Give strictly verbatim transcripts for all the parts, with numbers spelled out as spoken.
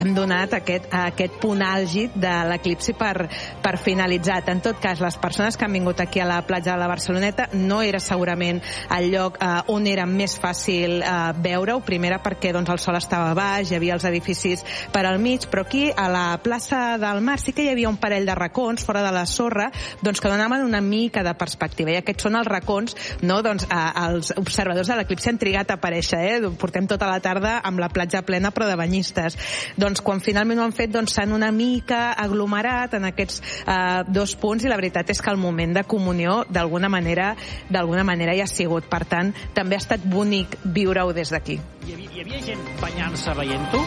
hem donat aquest, aquest punt àlgid de l'eclipsi per, per finalitzat. En tot cas, les persones que han vingut aquí a la platja de la Barceloneta no era segurament el lloc eh, on era més fàcil eh, veure-ho. Primera perquè doncs, el sol estava baix, hi havia els edificis per al mig, però aquí a la plaça del Mar sí que hi havia un parell de racons fora de la sorra doncs, que donaven una mica de perspectiva. I aquests són els racons, no? Doncs, eh, els observadors de l'eclipsi han trigat a aparèixer. Eh? Portem tota la tarda amb la platja plena però de banyistes. Doncs quan finalment ho han fet doncs s'han una mica aglomerat en aquests eh, dos punts i la veritat és que el moment de comunió d'alguna manera d'alguna manera hi ha sigut. Per tant, també ha estat bonic viure-ho des d'aquí. Hi havia, hi havia gent banyant-se veient-ho?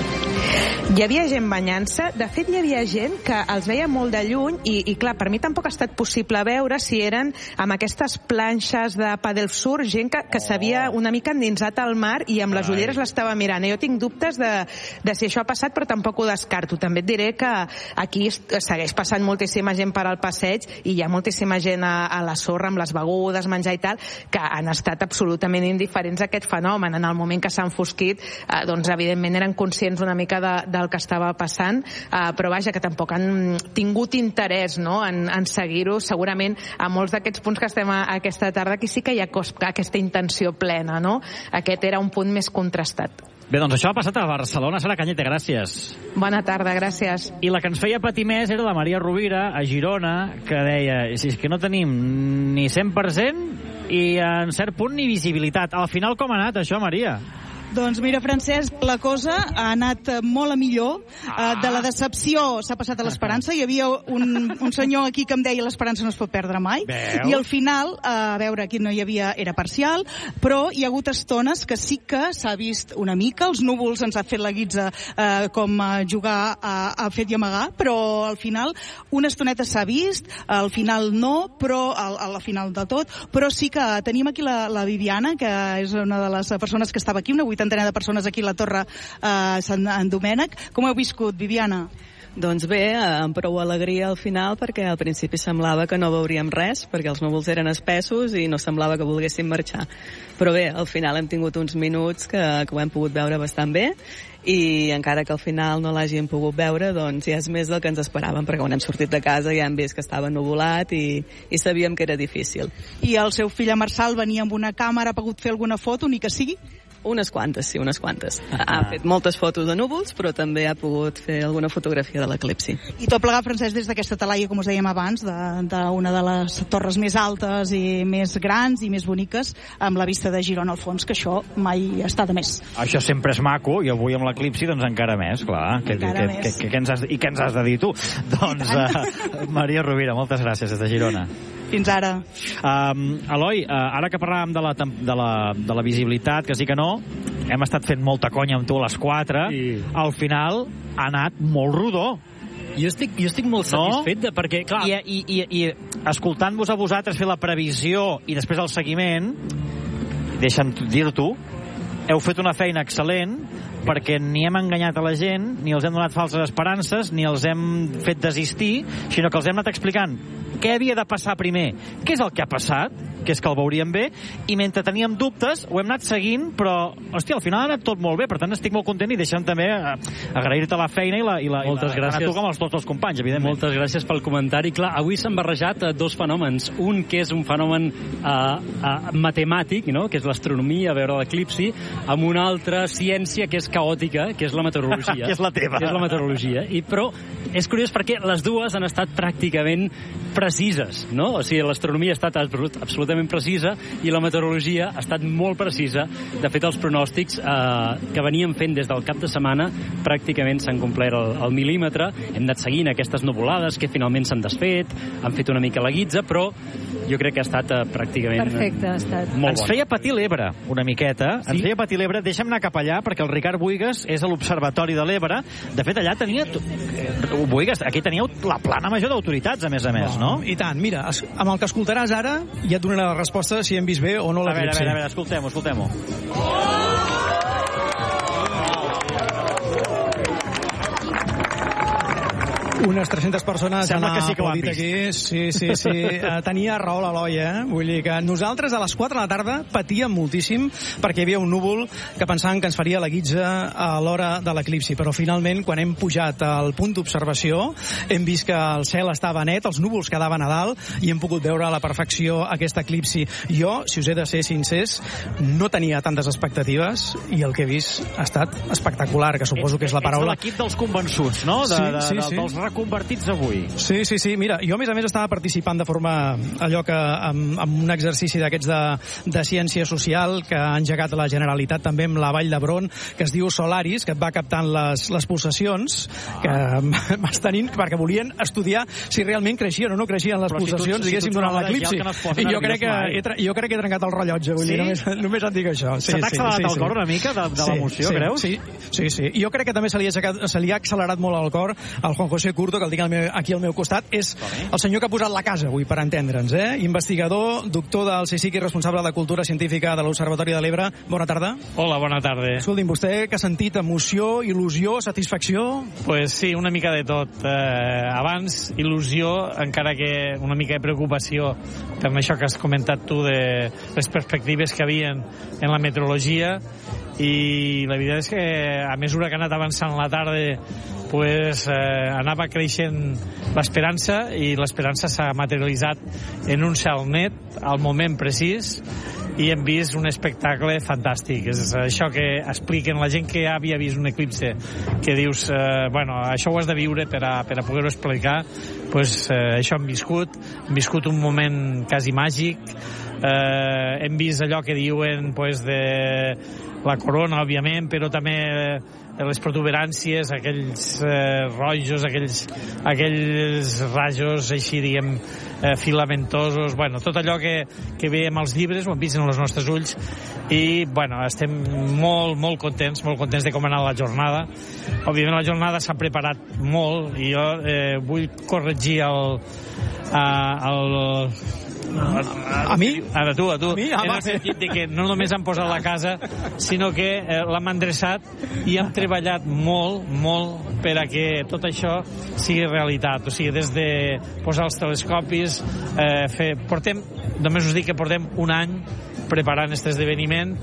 Hi havia gent banyant-se. De fet, hi havia gent que els veia molt de lluny i, i clar, per mi tampoc ha estat possible veure si eren amb aquestes planxes de paddle surf, gent que, que s'havia una mica endinsat al mar i amb les ulleres l'estava mirant. Jo tinc dubtes de, de si això ha passat, però tampoc ho descarto. També et diré que aquí segueix passant moltíssima gent per al passeig i hi ha moltíssima gent a, a la sorra amb les begudes, menjar i tal, que han estat absolutament indiferents a aquest fenomen. En el moment que s'ha enfosquit, eh, doncs evidentment eren conscients una mica de, del que estava passant, eh, però vaja, que tampoc han tingut interès, no?, en, en seguir-ho. Segurament a molts d'aquests punts que estem a, a aquesta tarda aquí sí que hi ha cos, aquesta intenció plena, no? Aquest era un punt més contrastat. Bé, doncs això ha passat a Barcelona. Sara Cañete, gràcies. Bona tarda, gràcies. I la que ens feia patir més era la Maria Rovira, a Girona, que deia, si és que no tenim ni cent per cent i en cert punt ni visibilitat. Al final com ha anat això, Maria? Doncs mira, Francesc, la cosa ha anat molt a millor. Ah. De la decepció s'ha passat a l'esperança. Hi havia un, un senyor aquí que em deia l'esperança no es pot perdre mai. Veu? I al final, a veure, aquí no hi havia, era parcial, però hi ha hagut estones que sí que s'ha vist una mica. Els núvols ens ha fet la guitza eh, com a jugar a, a fet i amagar, però al final una estoneta s'ha vist, al final no, però al, a la final de tot. Però sí que tenim aquí la, la Viviana, que és una de les persones que estava aquí, una vuitantena de persones aquí a la Torre eh, Sant Domènec. Com heu viscut, Viviana? Doncs bé, amb prou alegria al final, perquè al principi semblava que no veuríem res, perquè els núvols eren espessos i no semblava que volguessin marxar. Però bé, al final hem tingut uns minuts que, que ho hem pogut veure bastant bé, i encara que al final no l'hàgim pogut veure, doncs ja és més del que ens esperàvem, perquè quan hem sortit de casa ja hem vist que estava nuvolat i, i sabíem que era difícil. I el seu fill Marçal venia amb una càmera, ha pogut fer alguna foto, ni que sigui? Unes quantes, sí, unes quantes. Ah. Ha fet moltes fotos de núvols, però també ha pogut fer alguna fotografia de l'eclipsi. I tot plegat, Francesc, des d'aquesta talaia, com us dèiem abans, d'una de, de, de les torres més altes i més grans i més boniques, amb la vista de Girona al fons, que això mai està de més. Això sempre és maco, i avui amb l'eclipsi, doncs encara més, clar. Que, encara que, més. Que, que, que ens has, I què ens has de dir tu? Doncs, uh, Maria Rovira, moltes gràcies des de Girona. Fins ara. Um, Eloi, uh, ara que parlàvem de la, de, la, de la visibilitat, que sí que no, hem estat fent molta conya amb tu a les quatre, sí. Al final ha anat molt rodó. Jo estic, jo estic molt satisfet, no? de, perquè, clar... I, i, i, i escoltant-vos a vosaltres fer la previsió i després el seguiment, deixa'm dir-t'ho, heu fet una feina excel·lent, perquè ni hem enganyat a la gent, ni els hem donat falses esperances, ni els hem fet desistir, sinó que els hem anat explicant què havia de passar primer, què és el que ha passat, que és que el veuríem bé, i mentre teníem dubtes ho hem anat seguint, però, hòstia, al final ha anat tot molt bé, per tant estic molt content i deixa'm també agrair-te la feina i la, i la, Moltes i la, gràcies. A tu com als tots els companys, evidentment. Moltes gràcies pel comentari. Clar, avui s'han barrejat dos fenòmens. Un que és un fenomen uh, uh, matemàtic, no?, que és l'astronomia, veure l'eclipsi, amb una altra ciència que és caòtica, que és la meteorologia. que és la teva. Que és la meteorologia. I, però és curiós perquè les dues han estat pràcticament precises, no? O sigui, l'astronomia ha estat absolutament precisa i la meteorologia ha estat molt precisa. De fet, els pronòstics eh, que veníem fent des del cap de setmana pràcticament s'han complert el, el mil·límetre. Hem anat seguint aquestes nuvolades que finalment s'han desfet, han fet una mica la guitza, però jo crec que ha estat eh, pràcticament perfecte, ha estat. molt Ens bon. feia patir l'Ebre una miqueta, sí? Ens feia patir l'Ebre. Deixa'm anar cap allà, perquè el Ricard Buigas és a l'Observatori de l'Ebre. De fet, allà tenia... Buigas, aquí teníeu la plana major d'autoritats, a més a més, no? I tant, mira, amb el que escoltaràs ara ja et donarà la resposta si hem vist bé o no l'eclipsi. A veure, a veure, escoltem-ho, escoltem-ho. Unes tres-centes persones Sembla que sí que ho han aplaudit vist. aquí. Sí, sí, sí. Uh, tenia raó l'Eloi, eh? Vull dir que nosaltres a les quatre de la tarda patíem moltíssim perquè hi havia un núvol que pensàvem que ens faria la guitza a l'hora de l'eclipsi, però finalment quan hem pujat al punt d'observació hem vist que el cel estava net, els núvols quedaven a dalt i hem pogut veure a la perfecció aquest eclipsi. Jo, si us he de ser sincers, no tenia tantes expectatives i el que he vist ha estat espectacular, que suposo que és la paraula. Ets de l'equip dels convençuts, no? De, Sí, de, sí, de, sí. Dels reconvertits avui. Sí, sí, sí. Mira, jo a més a més estava participant de forma allò que amb, amb un exercici d'aquests de, de ciència social que ha engegat la Generalitat també amb la Vall d'Hebron, que es diu Solaris, que et va captant les, les pulsacions que vas tenint perquè volien estudiar si realment creixien o no creixien les Però si tu- pulsacions, si tu diguéssim, ets durant una hora l'eclipsi. ja que no es posa I jo nerviós crec que, mai. he, tra- jo crec que he trencat el rellotge, vull dir, Sí? només, només et dic això. Sí, Se t'ha sí, accelerat sí, el sí. cor una mica de, de Sí, l'emoció, sí, creus? Sí, sí, sí. I jo crec que també se li ha, aixecat, se li ha accelerat molt el cor al Juan José Curto, que el tinc al meu, aquí al meu costat. És el senyor que ha posat la casa avui, per entendre'ns, eh? Investigador, doctor del CSIC i responsable de Cultura Científica de l'Observatori de l'Ebre. Bona tarda. Hola, bona tarda. Escolti'm, vostè que ha sentit emoció, il·lusió, satisfacció? Pues sí, una mica de tot. Eh, abans, il·lusió, encara que una mica de preocupació per això que has comentat tu de les perspectives que havien en la meteorologia, i la veritat és que a mesura que ha anat avançant la tarda pues, eh, anava creixent l'esperança, i l'esperança s'ha materialitzat en un cel net al moment precís, i hem vist un espectacle fantàstic. És això que expliquen la gent que havia vist un eclipse, que dius, eh, bueno, això ho has de viure per a, per a poder-ho explicar. Pues, eh, això hem viscut, hem viscut un moment quasi màgic. Eh, hem vist allò que diuen pues, de la corona, òbviament, però també eh, les protuberàncies, aquells eh, rojos, aquells, aquells rajos així, diguem, eh, filamentosos, bueno, tot allò que, que veiem als llibres ho hem vist en els nostres ulls, i bueno, estem molt, molt contents, molt contents de com ha anat la jornada. Òbviament la jornada s'ha preparat molt, i jo eh, vull corregir el, a, el A mi? Ara tu, a tu. A mi? Ah, en va. el sentit de que no només han posat la casa, sinó que eh, l'hem endreçat i hem treballat molt, molt per a que tot això sigui realitat. O sigui, des de posar els telescopis, eh, fer... Portem, només us dic que portem un any preparant aquest esdeveniment,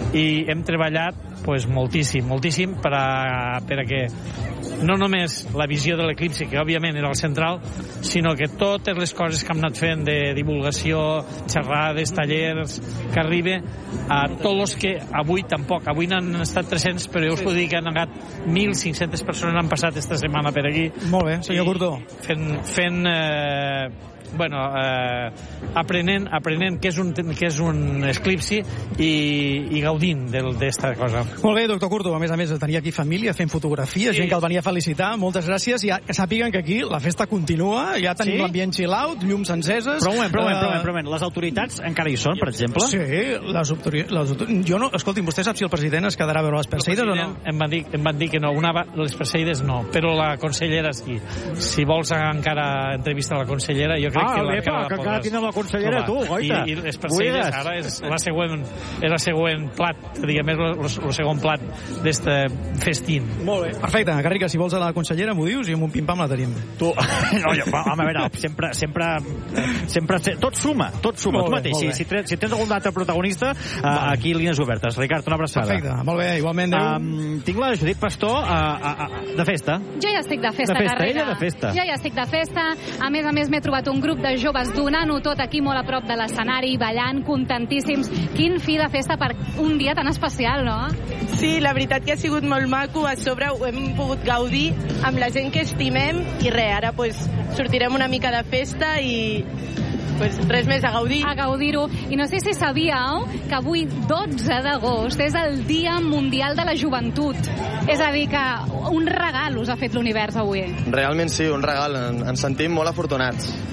i hem treballat pues, moltíssim, moltíssim per a, per a que no només la visió de l'eclipsi, que òbviament era el central, sinó que totes les coses que hem anat fent de divulgació, xerrades, tallers, que arribe a tots els que avui tampoc, avui n'han estat tres-cents, però jo us puc dir que han anat mil cinc-centes persones, han passat esta setmana per aquí. Molt bé, senyor Curto. Fent, fent eh, bueno, eh, aprenent, aprenent què és un, què és un eclipsi, i, i gaudint d'esta cosa. Molt bé, doctor Curto. A més a més, tenia aquí família fent fotografies, Sí. gent que el venia a felicitar. Moltes gràcies. Ja que sàpiguen que aquí la festa continua. Ja tenim Sí? l'ambient chill out, llums enceses. Però un moment, però un moment, però un moment, Eh, però un moment. Les autoritats encara hi són, per exemple? Sí, les autori... les autori... Jo no... Escolti'm, vostè sap si el president es quedarà a veure les Perseides o no? Em van, dir, em van dir que no, una, va- les Perseides no, però la consellera sí. Si vols encara entrevista a la consellera, jo crec Ah, que la, bé, però la que encara podràs tindrem la consellera, trobar. tu, goita. I, i les Perseides Buides. ara és la següent, és la següent plat, diguem, és el segon plat d'este festín. Molt bé. Perfecte, Garriga, si vols a la consellera m'ho dius i amb un pim-pam la tenim. Tu, no, jo, home, a veure, sempre, sempre, sempre, tot suma, tot suma, Molt tu bé, mateix. molt Si, bé. si, tens, si tens algun altre protagonista, uh, aquí línies obertes. Ricard, una abraçada. Perfecte, molt bé, igualment, adéu. Um, tinc la Judit Pastor uh, uh, uh, de festa. Jo ja estic de festa, De festa, Garriga. ella de festa. Jo ja estic de festa. A més a més, m'he trobat un grup de joves donant-ho tot aquí molt a prop de l'escenari, ballant, contentíssims. Quin fi de festa per un dia tan especial, no? Sí, la veritat que ha sigut molt maco. A sobre ho hem pogut gaudir amb la gent que estimem i res, ara pues, sortirem una mica de festa i pues, res més, a gaudir. A gaudir-ho. I no sé si sabíeu que avui, dotze d'agost, és el Dia Mundial de la Joventut. És a dir, que un regal us ha fet l'univers avui. Realment sí, un regal. En- Ens sentim molt afortunats.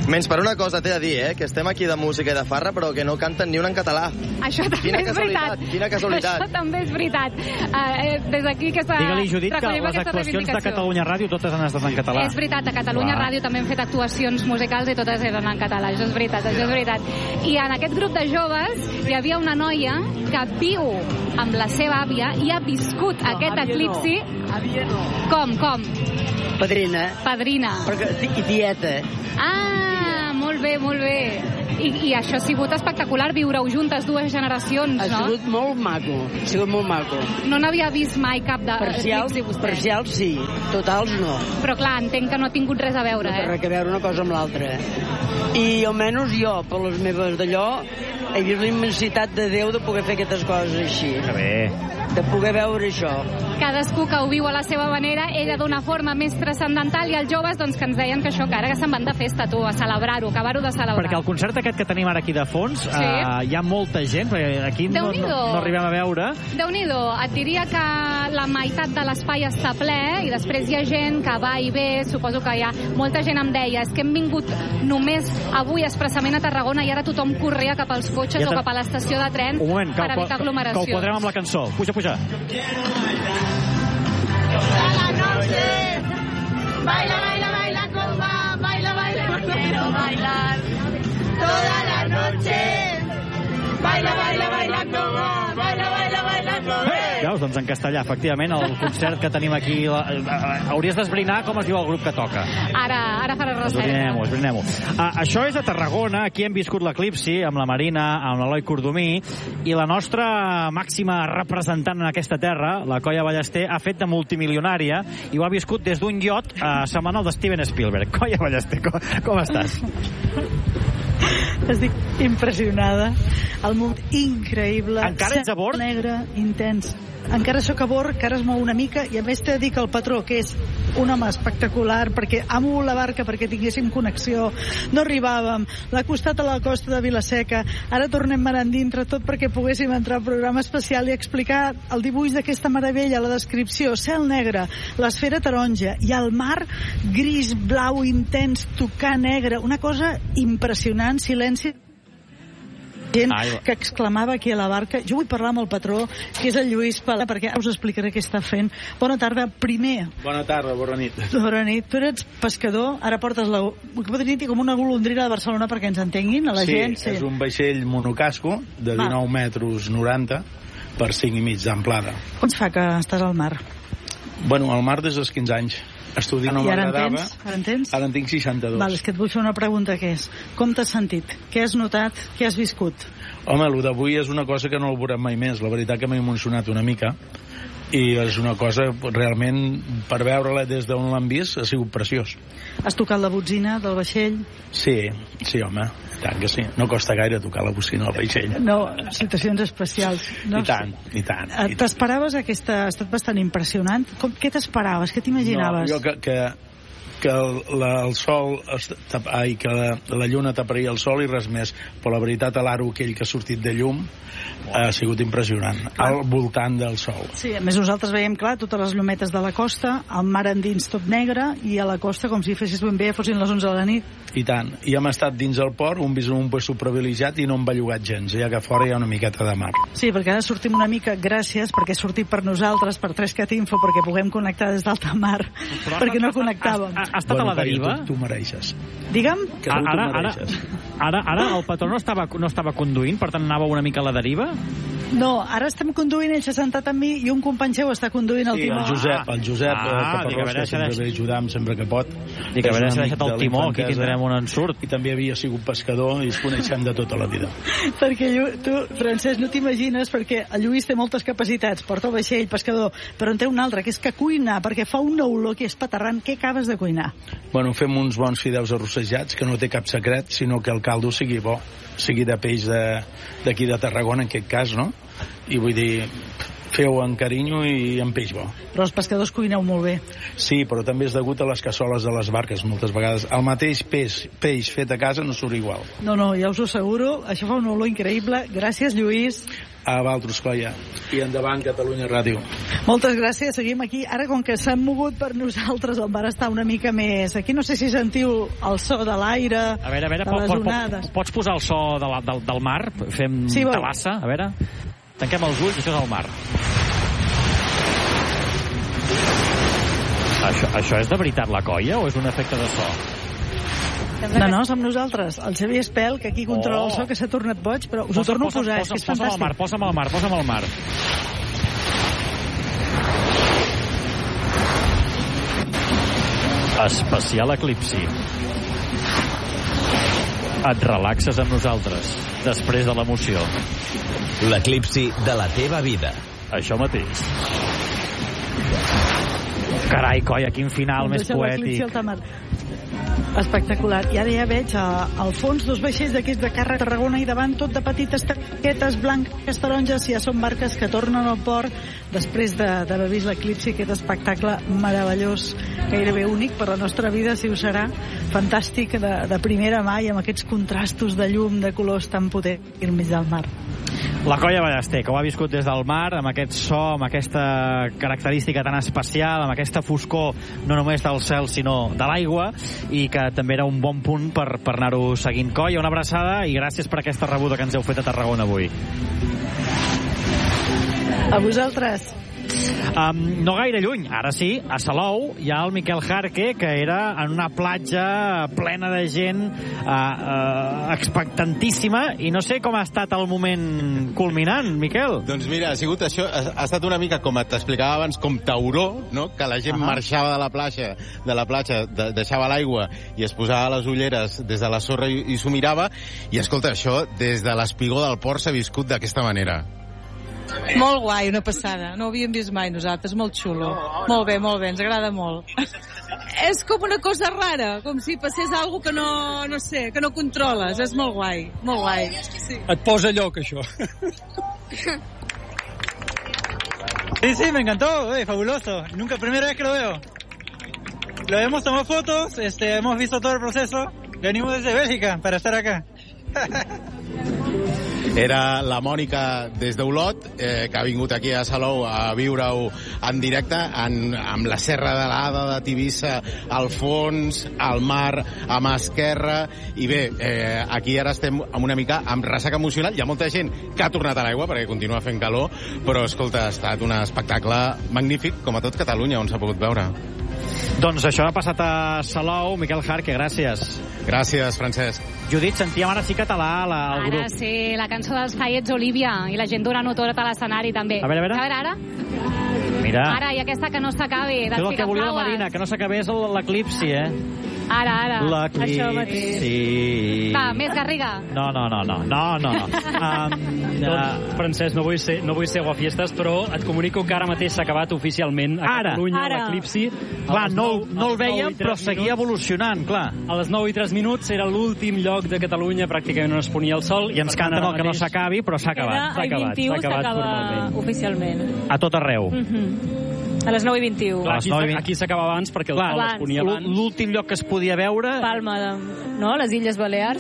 Menys per una cosa t'he de dir, eh, que estem aquí de música i de farra, però que no canten ni una en català. Això també Quina és veritat. Quina casualitat. Això també és veritat. Uh, des d'aquí aquesta... Digue-li, Judit, que les actuacions de Catalunya Ràdio totes han estat en català. És veritat, a Catalunya Uah. Ràdio també hem fet actuacions musicals i totes eren en català. Això és veritat, això és veritat. I en aquest grup de joves hi havia una noia que viu amb la seva àvia i ha viscut no, aquest eclipsi. No. Àvia no. Com, com? Padrina. Padrina. Perquè, I tieta. Ah, molt bé, molt bé. I, I això ha sigut espectacular, viure-ho juntes dues generacions, ha no? Ha sigut molt maco, ha sigut molt maco. No n'havia vist mai cap de parcials, eclipsi vostè? Parcials sí, totals no. Però clar, entenc que no ha tingut res a veure, no eh? No té res a veure una cosa amb l'altra. I almenys jo, per les meves d'allò, he vist la immensitat de Déu de poder fer aquestes coses així. Que bé. De poder veure això. Cadascú que ho viu a la seva manera, ella d'una forma més transcendental i els joves doncs, que ens deien que això, que ara que se'n van de festa, tu, a celebrar-ho, acabar-ho de celebrar. Perquè el concert aquest que tenim ara aquí de fons, sí. uh, hi ha molta gent, perquè aquí no, no, no arribem a veure. Déu-n'hi-do, et diria que la meitat de l'espai està ple i després hi ha gent que va i ve, suposo que hi ha molta gent em deia, és que hem vingut només avui expressament a Tarragona i ara tothom corria cap als cotxes ja o cap a l'estació de tren un moment, per evitar aglomeracions. Que ho quadrem amb la cançó. Puja, puja. Toda la noche, baila, baila, baila, comba, baila, baila, quiero bailar. Toda la noche, baila, baila, baila, comba, baila, baila, baila, comba. Veus, doncs en castellà, efectivament, el concert que tenim aquí, la, hauries d'esbrinar com es diu el grup que toca. Ara, ara faré recerca. Esbrinem-ho, esbrinem-ho. Uh, això és a Tarragona, aquí hem viscut l'eclipsi, amb la Marina, amb l'Eloi Cordomí, i la nostra màxima representant en aquesta terra, la Coia Ballester, ha fet de multimilionària i ho ha viscut des d'un iot uh, setmanal de Steven Spielberg. Coia Ballester, com, com estàs? Estic impressionada. El món increïble. Encara ets a bord? Negre, intens. Encara sóc a bord, que ara es mou una mica, i a més t'he de dir que el patró, que és un home espectacular, perquè amo la barca perquè tinguéssim connexió, no arribàvem, l'ha costat a la costa de Vilaseca, ara tornem marant dintre, tot perquè poguéssim entrar al programa especial i explicar el dibuix d'aquesta meravella, la descripció, cel negre, l'esfera taronja, i el mar gris, blau, intens, tocar negre, una cosa impressionant, silenci gent Ai, que exclamava aquí a la barca. Jo vull parlar amb el patró, que és el Lluís Pala, perquè us explicaré què està fent. Bona tarda. Primer... Bona tarda, bona nit. Bona nit. Tu eres pescador, ara portes la... Podria dir com una golondrina de Barcelona perquè ens entenguin, a la sí, gent. Sí, és un vaixell monocasco de dinou Va. metres noranta per cinc i mig d'amplada. Com es fa que estàs al mar? Bueno, al mar des dels quinze anys. Estudiar no m'agradava. Ara en tens? Ara en tinc seixanta-dos. Val, és que et vull fer una pregunta, que és, com t'has sentit? Què has notat? Què has viscut? Home, el d'avui és una cosa que no el veurem mai més. La veritat que m'he emocionat una mica i és una cosa realment, per veure-la des d'on l'han vist, ha sigut preciós. Has tocat la botzina del vaixell? Sí, sí, home, tant que sí. No costa gaire tocar la botzina del vaixell. No, situacions especials. No? I tant, i tant. T'esperaves aquesta... Ha estat bastant impressionant. Com, què t'esperaves? Què t'imaginaves? No, jo que, que, que el, la, el sol... Ai, que la, la lluna taparia el sol i res més. Però la veritat, l'aro aquell que ha sortit de llum ha sigut impressionant, al voltant del sol. Sí, a més nosaltres veiem clar totes les llumetes de la costa, el mar endins tot negre i a la costa com si fessis ben bé fossin les onze de la nit. I tant, i hem estat dins el port, un vist un puesto privilegiat i no hem bellugat gens, ja que fora hi ha una miqueta de mar. Sí, perquè ara sortim una mica, gràcies, perquè ha sortit per nosaltres, per tres cat info, perquè puguem connectar des d'alta mar, però perquè no connectàvem. Ha, ha, ha estat bueno, a la deriva? Tu, tu mereixes. Digue'm? Que tu ara, tu mereixes. Ara, ara, ara el patró no estava, no estava conduint, per tant anava una mica a la deriva? No, ara estem conduint, ell s'ha sentat amb mi i un company seu està conduint el sí, timó. el Josep, el Josep ah, eh, Caparrós, que sempre ve ajudant sempre que pot. I que a veure si ha deixat el timó, aquí tindrem un ensurt. I també havia sigut pescador i es coneixem de tota la vida. Perquè tu, Francesc, no t'imagines, perquè el Lluís té moltes capacitats, porta el vaixell, pescador, però en té una altra, que és que cuina, perquè fa una olor que és paterrant. Què acabes de cuinar? Bueno, fem uns bons fideus arrossejats, que no té cap secret, sinó que el caldo sigui bo, sigui de peix d'aquí de, de Tarragona, en aquest cas, no? i vull dir, feu amb carinyo i amb peix bo. Però els pescadors cuineu molt bé. Sí, però també és degut a les cassoles de les barques moltes vegades. El mateix peix, peix fet a casa no surt igual. No, no, ja us ho asseguro. Això fa una olor increïble. Gràcies, Lluís. A Valtros, Colla. I endavant, Catalunya Ràdio. Moltes gràcies. Seguim aquí. Ara, com que s'han mogut per nosaltres, el bar està una mica més... Aquí no sé si sentiu el so de l'aire, a veure, a veure, de pot, les pot, onades. Pot, pots posar el so de la, del, del mar? Fem sí, talassa, a veure... Tanquem els ulls, això és el mar. Això, això és de veritat la colla o és un efecte de so? No, no, som nosaltres. El Xavier Espel, que aquí controla oh. el so, que s'ha tornat boig, però us posa, ho torno posa, a posar, posa, és que és posa'm fantàstic. Al mar, posa'm al mar, posa'm al mar. Especial Eclipsi. Et relaxes amb nosaltres després de l'emoció. L'eclipsi de la teva vida. Això mateix. Carai, colla, quin final més poètic. Espectacular. I ara ja veig a, al fons dos vaixells d'aquests de càrrega a Tarragona i davant tot de petites taquetes blanques, taronges. Ja són barques que tornen al port després d'haver vist l'eclipsi, aquest espectacle meravellós, gairebé únic per la nostra vida, si ho serà, fantàstic, de, de primera mà i amb aquests contrastos de llum, de colors tan potents enmig del mar. La Colla Ballester, que ho ha viscut des del mar, amb aquest so, amb aquesta característica tan especial, amb aquesta foscor no només del cel, sinó de l'aigua, i que també era un bon punt per, per anar-ho seguint. Colla, una abraçada i gràcies per aquesta rebuda que ens heu fet a Tarragona avui. A vosaltres. Um, no gaire lluny, ara sí, a Salou hi ha el Miquel Jarque, que era en una platja plena de gent, uh, uh, expectantíssima, i no sé com ha estat el moment culminant, Miquel. Doncs mira, ha sigut això, ha, ha estat una mica com t'explicava abans, com tauró, no? Que la gent uh -huh. marxava de la platja, de la platja, de, deixava l'aigua i es posava les ulleres des de la sorra i, i s'ho mirava, i escolta, això des de l'espigó del port s'ha viscut d'aquesta manera. Molt guai, una passada. No ho havíem vist mai nosaltres, molt xulo. Molt bé, molt bé, ens agrada molt. És com una cosa rara, com si passés alguna que no, no sé, que no controles. És molt guai, molt guai. Sí. Et posa lloc, això. Sí, sí, me encantó, eh, fabuloso. Nunca, primera vez que lo veo. Lo hemos tomado fotos, este, hemos visto todo el proceso. Venimos desde Bélgica para estar acá. Era la Mònica des d'Olot, eh, que ha vingut aquí a Salou a viure-ho en directe, en, amb la Serra de l'Ada de Tivissa al fons, al mar a mà esquerra, i bé, eh, aquí ara estem amb una mica amb ressaca emocional. Hi ha molta gent que ha tornat a l'aigua perquè continua fent calor, però escolta, ha estat un espectacle magnífic, com a tot Catalunya, on s'ha pogut veure. Doncs això ha passat a Salou. Miquel Jarque, gràcies. Gràcies, Francesc. Judit, sentíem ara sí català la, el grup. Ara sí, la cançó dels Fallets, Olivia, i la gent donant-ho tot a l'escenari també. A veure, a veure. A veure, ara. Mira. Ara, i aquesta que no s'acabi. És el que volia la Marina, que no s'acabés l'eclipsi, eh? Ara, ara. L'eclipsi. Això mateix. Sí. Va, més Garriga. No, no, no, no, no, no. um, doncs, Francesc, no vull ser, no vull ser guafiestes, però et comunico que ara mateix s'ha acabat oficialment a ara. Catalunya Ara. l'eclipsi. Clar, no, no el vèiem, però seguia evolucionant, clar. A les nou i tres minuts era l'últim lloc de Catalunya pràcticament on es ponia el sol. I ens canta molt que no s'acabi, però s'ha acabat. S'ha acabat, s'ha acabat formalment. Oficialment. A tot arreu. Mm-hmm. A les nou i vint-i-u. Clar, aquí, aquí s'acaba abans perquè el sol es ponia abans. L'últim lloc que es podia veure... Palma, de, no? Les Illes Balears.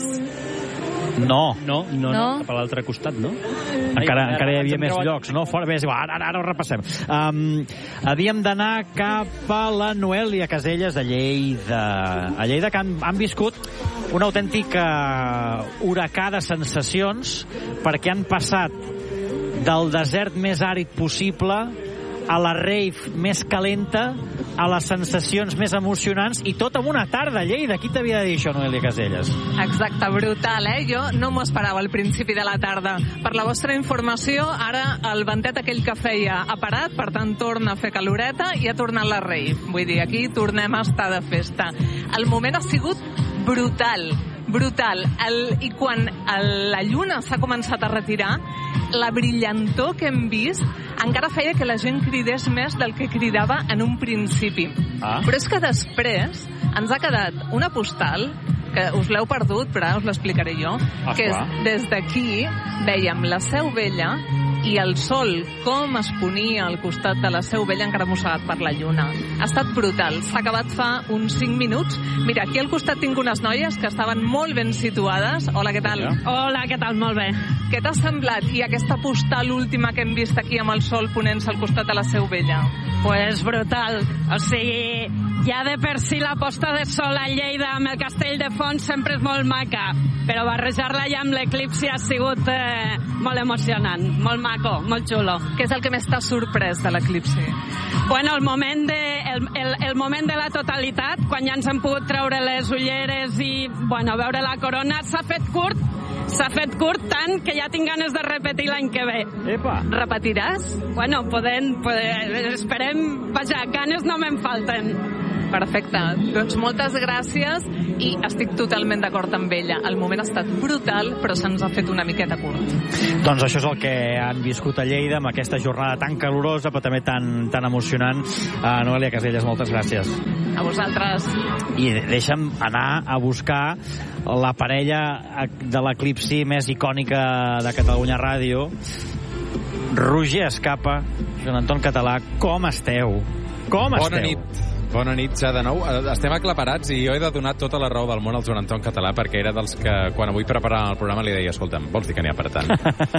No. No, no, no, no. cap a l'altre costat, no? Encara, Ai, encara hi havia més llocs, no? Fora, bé, ara, ara, ara ho repassem. Um, havíem d'anar cap a la Noèlia Caselles a Lleida. A Lleida, que han, han viscut un autèntic uh, huracà de sensacions, perquè han passat del desert més àrid possible a la rave més calenta, a les sensacions més emocionants, i tot en una tarda a Lleida. Qui t'havia de dir això, Noelia Caselles? Exacte, brutal, eh? Jo no m'ho esperava al principi de la tarda. Per la vostra informació, ara el ventet aquell que feia ha parat, per tant torna a fer caloreta i ha tornat la rave. Vull dir, aquí tornem a estar de festa. El moment ha sigut brutal, brutal. El, I quan el, la lluna s'ha començat a retirar, la brillantor que hem vist encara feia que la gent cridés més del que cridava en un principi. Ah. Però és que després ens ha quedat una postal que us l'heu perdut, però ara us l'explicaré jo, ah, que és, des d'aquí vèiem la Seu Vella i el sol, com es ponia al costat de la Seu Vella encara mossegat per la lluna. Ha estat brutal. S'ha acabat fa uns cinc minuts. Mira, aquí al costat tinc unes noies que estaven molt ben situades. Hola, què tal? Hola, què tal? Molt bé. Què t'ha semblat? I aquesta postal última que hem vist aquí amb el sol ponent-se al costat de la Seu Vella? Pues brutal. O sigui, ja de per si la posta de sol a Lleida amb el castell de fons sempre és molt maca, però barrejar-la ja amb l'eclipsi ha sigut eh, molt emocionant, molt maco, molt xulo. Què és el que més t'ha sorprès de l'eclipsi? Bueno, el moment, de, el, el, el moment de la totalitat, quan ja ens hem pogut treure les ulleres i bueno, veure la corona, s'ha fet curt, s'ha fet curt tant que ja tinc ganes de repetir l'any que ve. Epa! Repetiràs? Bueno, podem, podem esperem, vaja, ganes no me'n falten. Perfecte. Doncs moltes gràcies i estic totalment d'acord amb ella. El moment ha estat brutal, però se'ns ha fet una miqueta curt. Doncs això és el que han viscut a Lleida amb aquesta jornada tan calorosa, però també tan, tan emocionant. Uh, Noelia Caselles, moltes gràcies. A vosaltres. I deixa'm anar a buscar la parella de l'eclipsi més icònica de Catalunya Ràdio. Roger Escapa, Joan Anton Català, com esteu? Com esteu? Bona nit. Bona nit, ja de nou. Estem aclaparats i jo he de donar tota la raó del món al Joan Anton Català, perquè era dels que, quan avui preparàvem el programa, li deia, escolta'm, vols dir que n'hi ha per tant?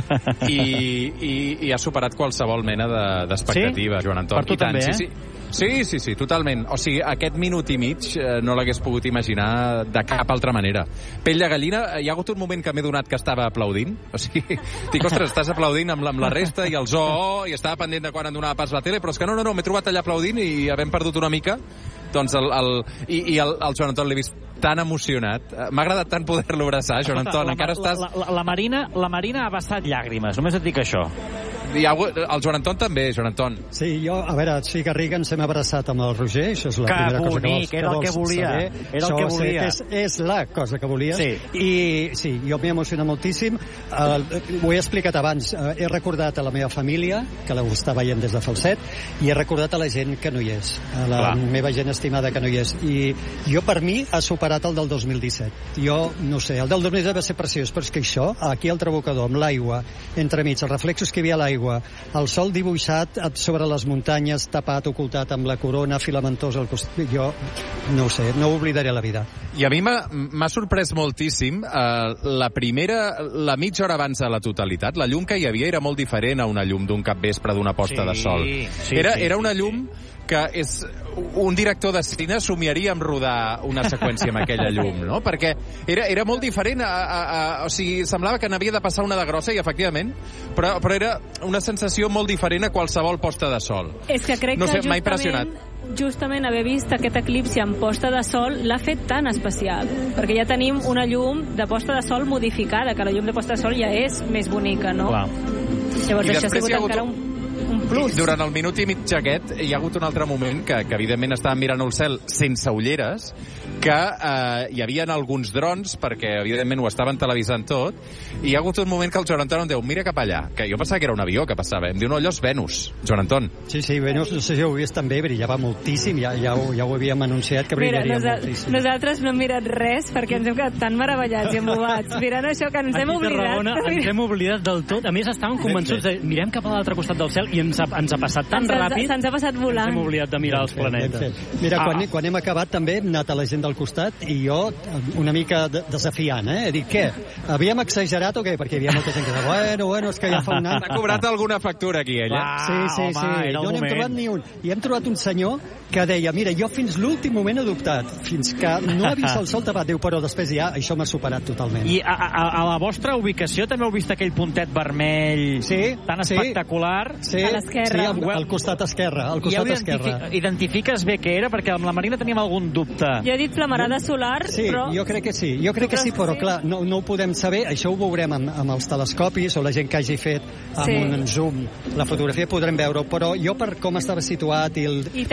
I, i, I ha superat qualsevol mena d'expectativa, de, Joan Anton. Per tu I tant, també, eh? Sí, sí. Sí, sí, sí, totalment. O sigui, aquest minut i mig eh, no l'hagués pogut imaginar de cap altra manera. Pell de gallina, hi ha hagut un moment que m'he donat que estava aplaudint. O sigui, dic, ostres, estàs aplaudint amb la, amb la resta i els oh, oh, i estava pendent de quan em donava pas la tele, però és que no, no, no, m'he trobat allà aplaudint i havent perdut una mica, doncs el, el, i, i el, el Joan Anton l'he vist tan emocionat. M'ha agradat tant poder-lo abraçar, Joan Anton. La, encara la, estàs... La, la, la, Marina, la Marina ha vessat llàgrimes, només et dic això. I ha, el Joan Anton també, Joan Anton. Sí, jo, a veure, sí, Garriga, ens hem abraçat amb el Roger, això és la que primera bonic, cosa que vols, era el que volia. saber. Era el això que volia. És, és la cosa que volies. Sí. I sí, jo m'he emocionat moltíssim. Uh, ho he explicat abans. Uh, he recordat a la meva família, que la està veient des de Falset, i he recordat a la gent que no hi és, a la Clar. meva gent estimada que no hi és. I jo, per mi, ha superat el del dos mil disset. Jo, no sé, el del dos mil disset va ser preciós, però és que això, aquí al Trabucador, amb l'aigua, entremig, els reflexos que hi havia a l'aigua, el sol dibuixat sobre les muntanyes, tapat, ocultat amb la corona filamentosa al costat. Jo, no ho sé, no ho oblidaré a la vida. I a mi m'ha sorprès moltíssim eh, la primera, la mitja hora abans de la totalitat, la llum que hi havia era molt diferent a una llum d'un capvespre d'una posta sí, de sol. Sí, era, sí, era una sí, llum sí. que és un director de cine somiaria amb rodar una seqüència amb aquella llum, no? Perquè era, era molt diferent, a, a, a, o sigui, semblava que n'havia de passar una de grossa, i efectivament, però, però era una sensació molt diferent a qualsevol posta de sol. És que crec no sé, que m'ha impressionat. Justament haver vist aquest eclipsi en posta de sol l'ha fet tan especial, perquè ja tenim una llum de posta de sol modificada, que la llum de posta de sol ja és més bonica, no? Clar. Llavors I això ha sigut ha encara un, un plus. I durant el minut i mig aquest hi ha hagut un altre moment que, que evidentment estàvem mirant el cel sense ulleres, que eh, hi havia alguns drons, perquè evidentment ho estaven televisant tot, i hi ha hagut un moment que el Joan Anton em diu, mira cap allà, que jo pensava que era un avió que passava. Em diu, no, allò és Venus, Joan Anton. Sí, sí, Venus, no sé si ho he vist també, brillava moltíssim, ja, ja, ho, ja ho havíem anunciat, que brillaria Mira, nosa moltíssim. Nosaltres no hem mirat res perquè ens hem quedat tan meravellats i embobats mirant això que ens Aquí hem oblidat. Tarragona ens hem oblidat del tot. A més, estàvem convençuts de mirem cap a l'altre costat del cel i ens ha, ens ha passat tan Ens ha- ràpid se'ns ha passat volant. ens hem oblidat de mirar els planetes. Mira, quan, Ah. quan hem acabat també hem anat a la gent del costat i jo una mica de, desafiant, eh? He dit, què? Havíem exagerat o què? Perquè hi havia molta gent que deia, bueno, bueno, és que ja fa un any. T'ha cobrat alguna factura aquí, ella? Sí, sí, sí. No n'hem trobat ni un. I hem trobat un senyor que deia, mira, jo fins l'últim moment he dubtat, fins que no ha vist el sol tapat. Diu, però després ja això m'ha superat totalment. I a, a, a la vostra ubicació també heu vist aquell puntet vermell sí, tan sí. espectacular? Sí, sí, al, al costat esquerre, al I ja costat esquerre. identifi identifiques bé què era? Perquè amb la Marina teníem algun dubte. Jo he dit flamarada solar, Sí, però... jo crec que sí, jo crec que sí, però clar, no, no ho podem saber, això ho veurem amb, amb els telescopis o la gent que hagi fet amb Sí. un zoom la fotografia podrem veure, però jo per com estava situat i, el, I tant, aquest tant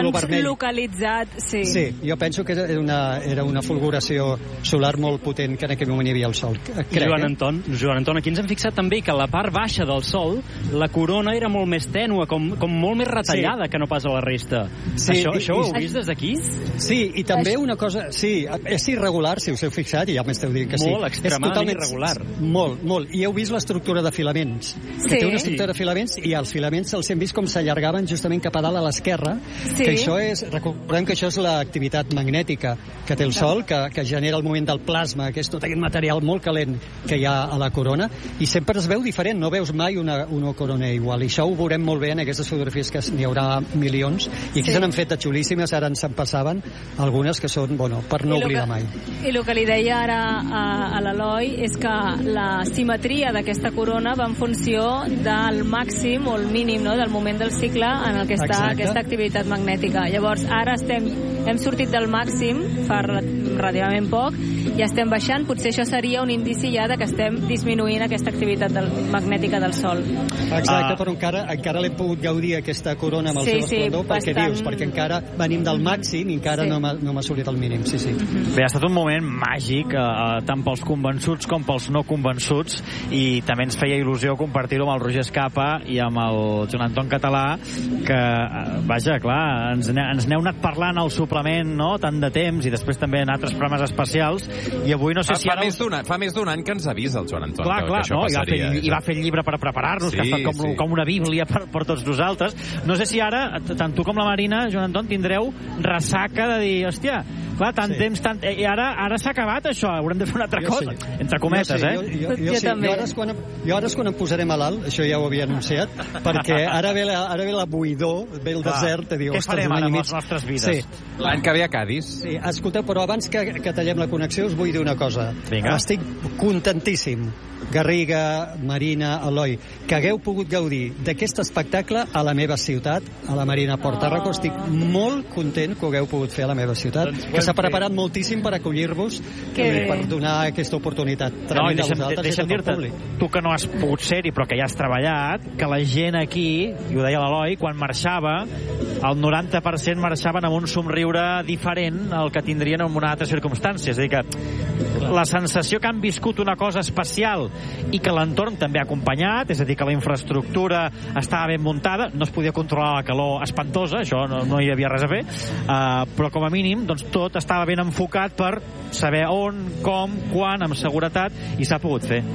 color tan vermell. localitzat, sí. Sí, jo penso que era una, era una fulguració solar molt potent, que en aquell moment hi havia el sol. Crec, Joan eh? Anton, Joan Anton, aquí ens hem fixat també que a la part baixa del sol la corona era molt més tènua, com, com molt més retallada sí. que no pas a la resta. Sí, això, i, això ho i, heu vist des d'aquí? Sí, i també una cosa... Sí, és irregular, si us heu fixat, i ja m'esteu dient que sí. Molt, extremadament irregular. Molt, molt. I heu vist l'estructura de filaments. Sí. Que té una estructura de filaments, i els filaments els hem vist com s'allargaven justament cap a dalt a l'esquerra, Sí. que això és... Recordem que això és l'activitat magnètica que té el Sol, que, que genera el moviment del plasma, que és tot aquest material molt calent que hi ha a la corona, i sempre es veu diferent, no veus mai una, una corona igual, i això ho veurem molt bé en aquestes fotografies, que n'hi haurà milions, i aquí Sí. se n'han fet de xulíssimes, ara ens en passaven algunes que són, bueno, per no I lo oblidar que- mai. I el que li deia ara a, a l'Eloi és que la simetria d'aquesta corona va en funció del màxim o el mínim, no?, del moment del cicle en el que està Exacte. aquesta activitat magnètica. Llavors, ara estem, hem sortit del màxim fa relativament poc i estem baixant. Potser això seria un indici ja de que estem disminuint aquesta activitat del, magnètica del Sol. Exacte, uh, però encara, encara l'hem pogut gaudir aquesta corona amb el Sí, seu sí, esplendor, perquè bastant... dius, perquè encara venim del màxim i encara Sí. no hem no hem assolit el mínim, sí, sí. Bé, ha estat un moment màgic, eh, tant pels convençuts com pels no convençuts, i també ens feia il·lusió compartir-ho amb el Roger Escapa i amb el Joan Anton Català, que, eh, vaja, clar, ens, ne- ens n'heu anat parlant al suplement, no?, tant de temps, i després també en altres programes especials, i avui no sé Fa, si fa, ara... més d'un any, fa més d'un any que ens avisa el Joan Anton Clar, que, clar, que això no? I va, fer, passaria. I va fer el llibre per preparar-nos, Sí, que ha estat com, sí. com una bíblia per, per tots nosaltres. No sé si ara, tant tu com la Marina, Joan Anton, tindreu ressaca de dir, hòstia, clar, tant Sí. temps, tant... I ara, ara s'ha acabat això, haurem de fer una altra Jo cosa. sí. Entre cometes, jo sí, eh? Jo, jo, jo, Jo sí. també. Jo ara, és quan, jo ara és quan em posarem a l'alt, això ja ho havia anunciat, perquè ara ve la, ara ve la buidor, ve el Clar. desert, te diu, Què ostres, farem un any ara i amb mig. les nostres vides? Sí. L'any que ve a Cádiz. Sí, escolteu, però abans que, que tallem la connexió us vull dir una cosa. Vinga. Estic contentíssim, Garriga, Marina, Eloi, que hagueu pogut gaudir d'aquest espectacle a la meva ciutat, a la Marina Portarraco. Estic molt content que ho hagueu pogut fer a la meva ciutat, Doncs ho que s'ha hem fet. preparat moltíssim per acollir-vos Que i bé. per donar aquesta oportunitat No, i tremenda a deixa'm, vosaltres i a deixa'm tot el dir-te, públic. tu que no has pogut ser-hi però que ja has treballat, que la gent aquí, i ho deia l'Eloi, quan marxava, el noranta per cent marxaven amb un somriure diferent al que tindrien en una altra circumstància. És a dir, que la sensació que han viscut una cosa especial i que l'entorn també ha acompanyat, és a dir, que la infraestructura estava ben muntada, no es podia controlar la calor espantosa, això no, no hi havia res a fer, uh, però com a mínim doncs, tot estava ben enfocat per saber on, com, quan, amb seguretat, i s'ha pogut fer.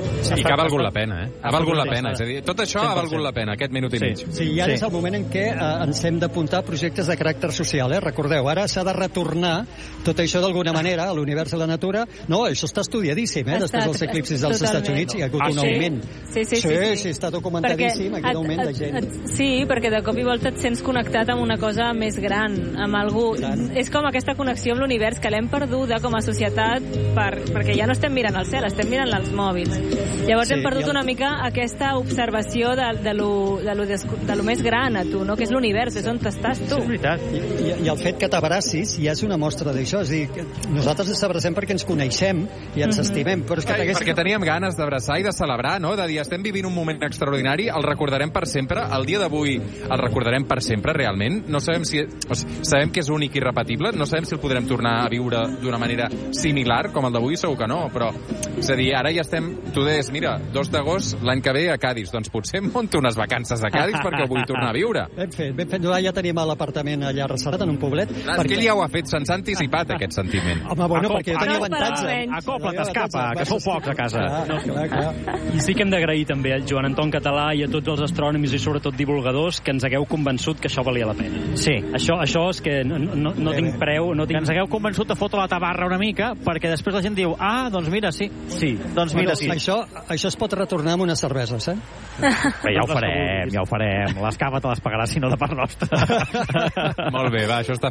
I que ha valgut la pena, eh? Ha valgut la pena. És a dir, tot això ha cent per cent. valgut la pena, aquest minut i Sí. mig. Sí, i ara Sí. és el moment en què eh, ens hem d'apuntar a projectes de caràcter social, eh? Recordeu, ara s'ha de retornar tot això d'alguna manera a l'univers de la natura. No, això està estudiadíssim, eh? Està- Després dels eclipsis dels totalment. Estats Units hi ha hagut Ah, un sí? augment. Sí, sí, sí, sí, sí. sí, està documentadíssim, Perquè aquest augment de et- gent. et- Sí, perquè de cop i volta et sents connectat amb una cosa més gran, amb algú. És com aquesta connexió amb l'univers que l'hem perduda com a societat per, perquè ja no estem mirant al cel, estem mirant als mòbils. Llavors Sí, hem perdut i el- una mica aquesta observació de, de, lo, de, lo desco- de lo més gran a tu, no? Que és l'univers, és on estàs tu. És veritat. I, i, I el fet que t'abracis ja és una mostra d'això. És a dir, que nosaltres ens abracem perquè ens coneixem i ens Mhm. estimem, però és que Ai, t'hagués... perquè teníem ganes d'abraçar i de celebrar, no? De dir, estem vivint un moment extraordinari, el recordarem per sempre, el dia d'avui el recordarem per sempre, realment. No sabem si... O sigui, sabem que és únic i irrepetible, no sabem si el podrem tornar a viure d'una manera similar, com el d'avui, segur que no, però... És a dir, ara ja estem... Tu deies, mira, dos d'agost, l'any que ve a Cádiz. Doncs potser em monto unes vacances a Cádiz perquè ho vull tornar a viure. Ben fet, ben fet. Ja tenim l'apartament allà reservat en un poblet. Clar, és que ell ja ho ha fet, se'ns ha anticipat, aquest sentiment. Home, bueno, Acop- perquè jo tenia acop- avantatge. Acopla't, escapa, que sou pocs a casa. Clar, clar, clar. I sí que hem d'agrair també al Joan Anton Català i a tots els astrònoms i sobretot divulgadors que ens hagueu convençut que això valia la pena. Sí. Això, això és que no, no, no Bé, tinc bé. preu, no Que tinc... ens hagueu convençut de fotre la tabarra una mica, perquè després la gent diu, ah, doncs mira, sí. Sí. Doncs mira, sí. Això, això es pot retornar amb unes cerveses, eh? Bé, ja ho farem, ja ho farem. Les caves te les pagaràs, si no de part nostra. Molt bé, va, això està fet.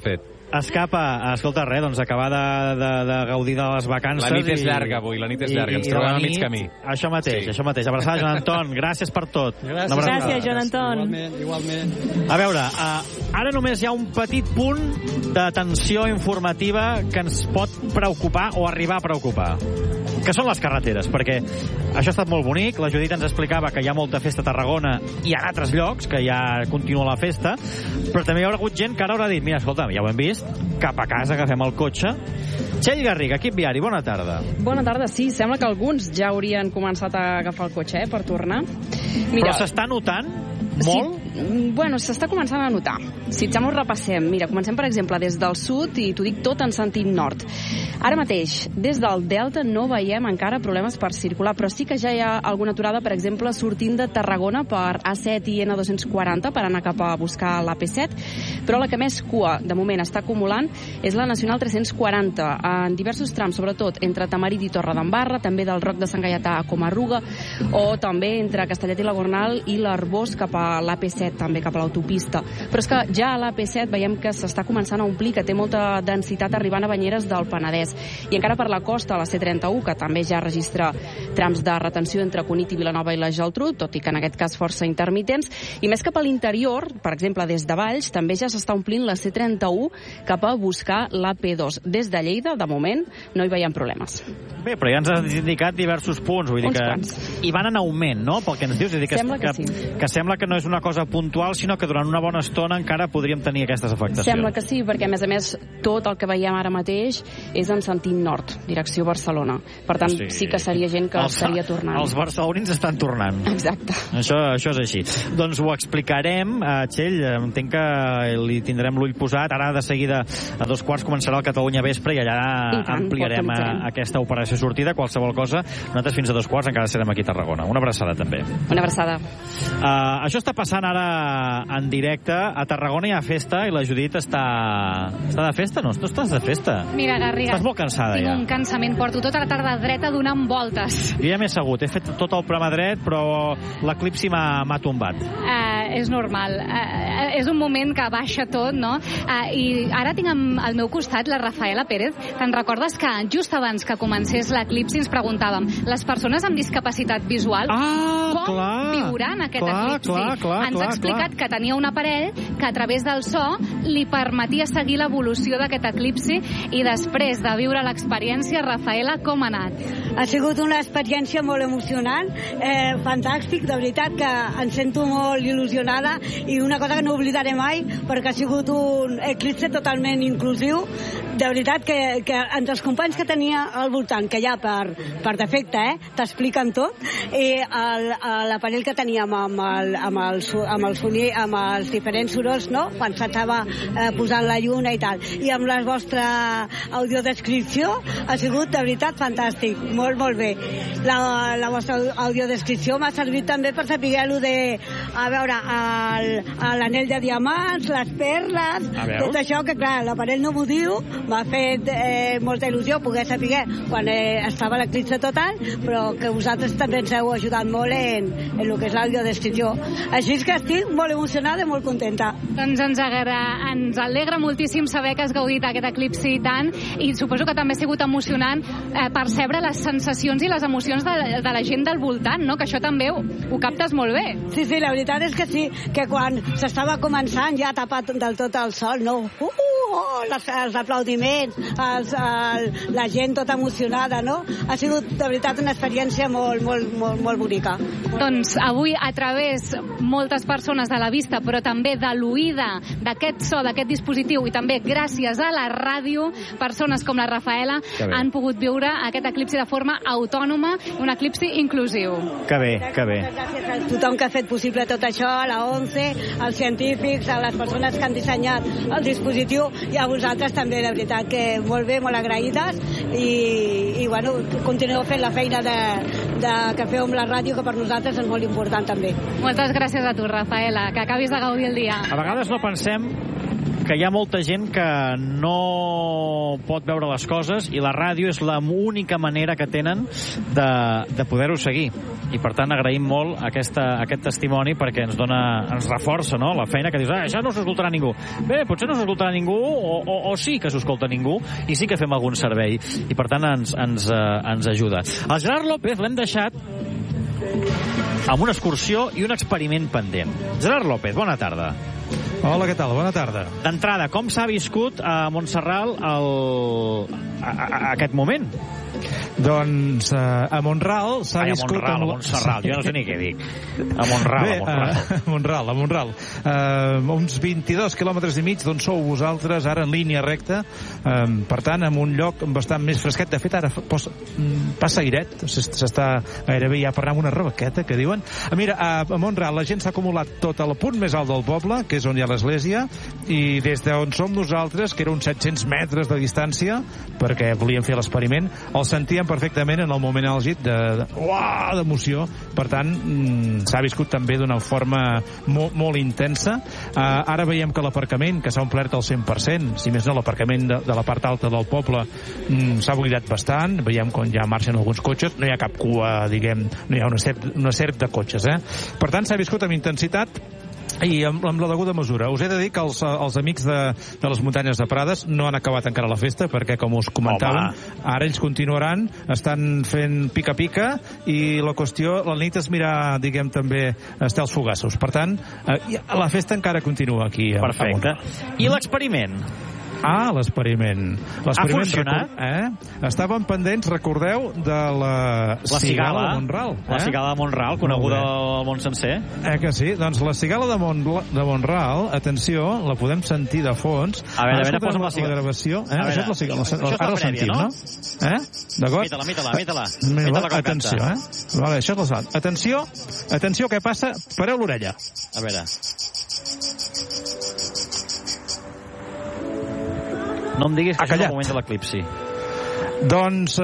escapa, escolta, res, doncs acabar de, de, de gaudir de les vacances. La nit és i, llarga avui, la nit és i, llarga, ens i trobem la a mig nit, camí. Això mateix, sí. això mateix. Abraçada, Joan Anton, gràcies per tot. Gràcies, gràcies Joan Anton. Igualment, igualment. A veure, uh, ara només hi ha un petit punt de tensió informativa que ens pot preocupar o arribar a preocupar, que són les carreteres, perquè això ha estat molt bonic, la Judit ens explicava que hi ha molta festa a Tarragona i a altres llocs, que ja continua la festa, però també hi haurà hagut gent que ara haurà dit, mira, escolta, ja ho hem vist, cap a casa, agafem el cotxe. Txell Garriga, equip viari, bona tarda. Bona tarda, sí, sembla que alguns ja haurien començat a agafar el cotxe, eh, per tornar. Mira, però s'està notant molt? Sí, bueno, s'està començant a notar. Si ja m'ho repassem, mira, comencem, per exemple, des del sud, i t'ho dic tot en sentit nord. Ara mateix, des del Delta no veiem encara problemes per circular, però sí que ja hi ha alguna aturada, per exemple, sortint de Tarragona per A set i N dos quaranta per anar cap a buscar l'A P set, però la que més cua, de moment, està acumulant és la Nacional tres-cents quaranta, en diversos trams, sobretot entre Tamarit i Torredembarra, també del Roc de Sant Gaietà a Comarruga, o també entre Castellet i la Gornal i l'Arbós cap a l'A P set, també cap a l'autopista. Però és que ja a l'A P set veiem que s'està començant a omplir, que té molta densitat arribant a Banyeres del Penedès. I encara per la costa, la C trenta u, que també ja registra trams de retenció entre Cunit i Vilanova i la Geltrú, tot i que en aquest cas força intermitents. I més cap a l'interior, per exemple, des de Valls, també ja s'està omplint la C trenta u cap a buscar l'A P dos. Des de Lleida, de moment, no hi veiem problemes. Bé, però ja ens has indicat diversos punts, vull dir Uns que quants. hi van en augment, no?, pel que ens dius. Vull dir que, Sembla que que, sí. que sembla que no és una cosa puntual, sinó que durant una bona estona encara podríem tenir aquestes afectacions. Sembla que sí, perquè a més a més tot el que veiem ara mateix és en sentit nord, direcció Barcelona. Per tant, sí, sí que seria gent que els, estaria tornant. Els barcelonins estan tornant. Exacte. Això, això és així. Doncs ho explicarem, uh, Txell, entenc que li tindrem l'ull posat. Ara de seguida a dos quarts començarà el Catalunya Vespre i allà I tant, ampliarem a, aquesta operació sortida, qualsevol cosa. Nosaltres fins a dos quarts encara serem aquí a Tarragona. Una abraçada també. Una abraçada. Uh, això està passant ara en directe. A Tarragona hi ha festa i la Judit està, està de festa, no? Tu estàs de festa. Mira, Garriga, estàs molt cansada tinc ja. un cansament. Porto tota la tarda dreta donant voltes. Jo ja m'he assegut. He fet tot el programa dret, però l'eclipsi m'ha tombat. Uh, és normal. Uh, és un moment que baixa tot, no? Uh, I ara tinc al meu costat la Rafaela Pérez. Te'n recordes que just abans que comencés l'eclipsi ens preguntàvem, les persones amb discapacitat visual ah, com clar, viuran aquest clar, eclipsi? Clar, clar, ens clar, ha explicat clar. que tenia un aparell que a través del so li permetia seguir l'evolució d'aquest eclipsi i després de viure l'experiència, Rafaela, com ha anat? Ha sigut una experiència molt emocionant, eh, fantàstic, de veritat que em sento molt il·lusionada i una cosa que no oblidaré mai perquè ha sigut un eclipsi totalment inclusiu, de veritat que, que entre els companys que tenia al voltant, que ja per, per defecte eh, t'expliquen tot, i l'aparell que teníem amb el, amb el, amb el sonill, amb els diferents sorolls, no?, quan s'estava eh, posant la lluna i tal, i amb la vostra audiodescripció ha sigut de veritat fantàstic, molt molt bé. La, la vostra audiodescripció m'ha servit també per saber lo de, a veure, l'anell de diamants, les perles, tot això, que clar, l'aparell no m'ho diu, m'ha fet eh, molta il·lusió poder saber quan eh, estava l'eclipsi total, però que vosaltres també ens heu ajudat molt en, en el que és l'audiodescripció. Així que estic molt emocionada i molt contenta. Doncs ens, agra, ens alegra moltíssim saber que has gaudit aquest eclipsi i tant, i suposo que també ha sigut emocionant eh, percebre les sensacions i les emocions de, de la gent del voltant, no? Que això també ho, ho captes molt bé. Sí, sí, la veritat és que sí, que quan s'estava començant ja tapat del tot el sol, no? Uh, uh, oh, les, els aplaudiments, els, el, la gent tota emocionada, no? Ha sigut, de veritat, una experiència molt, molt, molt, molt bonica. Doncs avui, a través moltes persones de la vista, però també de l'oïda d'aquest so, d'aquest dispositiu, i també gràcies a la ràdio, persones com la Rafaela han pogut viure aquest eclipsi de forma autònoma, un eclipsi inclusiu. Que bé, que bé. Gràcies a tothom que ha fet possible tot això, a la ONCE, als científics, a les persones que han dissenyat el dispositiu, i a vosaltres també, de veritat, que molt bé, molt agraïdes, i, i bueno, continueu fent la feina de, de, que feu amb la ràdio, que per nosaltres és molt important també. Moltes gràcies a tu, Rafaela, que acabis de gaudir el dia. A vegades no pensem que hi ha molta gent que no pot veure les coses i la ràdio és l'única manera que tenen de, de poder-ho seguir. I per tant agraïm molt aquesta, aquest testimoni perquè ens dona, ens reforça, no?, la feina que dius, ah, això no s'escoltarà ningú. Bé, potser no s'escoltarà ningú o, o, o sí que s'escolta ningú i sí que fem algun servei i per tant ens, ens, uh, ens ajuda. El Gerard López l'hem deixat amb una excursió i un experiment pendent. Gerard López, bona tarda. Hola, què tal? Bona tarda. D'entrada, com s'ha viscut a Montserrat el... a, a, a aquest moment? Doncs uh, a Montral s'ha Ai, viscut... a Montral, a Montserrat, jo no sé ni què dic. A Montral, Bé, a Montral. Uh, a Montral, a Montral. Uh, uns vint-i-dos quilòmetres i mig d'on sou vosaltres, ara en línia recta. Um, per tant, en un lloc bastant més fresquet. De fet, ara posa, passa airet, s'està gairebé ja parlant una rebequeta, que diuen. Uh, mira, a, a Montral la gent s'ha acumulat tot al punt més alt del poble, que és on hi ha l'església, i des d'on som nosaltres, que era uns set-cents metres de distància, perquè volíem fer l'experiment, el sentíem perfectament en el moment àlgid de, de, uah, d'emoció. Per tant, mm, s'ha viscut també d'una forma molt, molt intensa. Uh, ara veiem que l'aparcament, que s'ha omplert al cent per cent, si més no l'aparcament de, de la part alta del poble, mm, s'ha buidat bastant. Veiem quan ja marxen alguns cotxes, no hi ha cap cua, diguem, no hi ha una serp, una serp de cotxes, eh? Per tant, s'ha viscut amb intensitat i amb, amb la deguda mesura. Us he de dir que els, els amics de, de les muntanyes de Prades no han acabat encara la festa, perquè, com us comentàvem, ara ells continuaran, estan fent pica-pica, i la qüestió, la nit es mirar, diguem, també estels fugassos. Per tant, eh, la festa encara continua aquí. Perfecte. I l'experiment? Ah, l'experiment. Ha funcionat? Eh? Estàvem pendents, recordeu, de la, la cigala de Montral. Eh? La cigala de Montral, coneguda al món sencer. Eh que sí? Doncs la cigala de, Mont, de Montral, atenció, la podem sentir de fons. A veure, a veure, posa'm la cigala. La gravació, eh? Veure, això és la cigala. Això és ara la prèvia, sentim, no? no? Eh? D'acord? Mita-la, mita-la, mita-la. Mita-la, atenció, eh? Vale, això és la... Atenció, atenció, què passa? Pareu l'orella. A veure... No em diguis que és el moment de l'eclipsi. Doncs...